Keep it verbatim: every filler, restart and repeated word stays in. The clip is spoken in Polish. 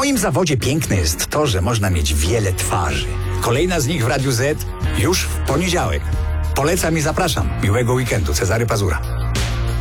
moim zawodzie piękne jest to, że można mieć wiele twarzy. Kolejna z nich w Radiu Z już w poniedziałek. Polecam i zapraszam. Miłego weekendu. Cezary Pazura.